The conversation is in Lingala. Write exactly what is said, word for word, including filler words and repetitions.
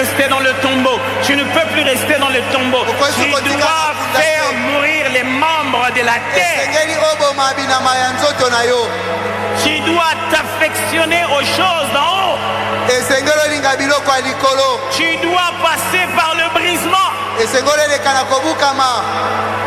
rester dans le tombeau. Tu ne peux plus rester dans le tombeau. Tu dois faire mourir les membres de la terre. Tu dois t'affectionner aux choses d'en haut. Tu dois passer par le brisement.